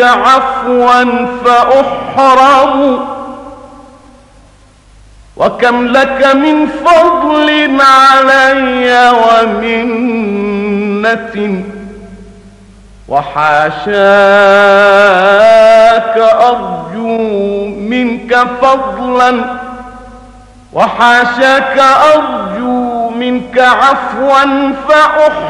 عفوا فأحرم، وكم لك من فضل علي ومنة، وحاشاك أرجو منك فضلا، وحاشاك أرجو منك عفوا فأحرم.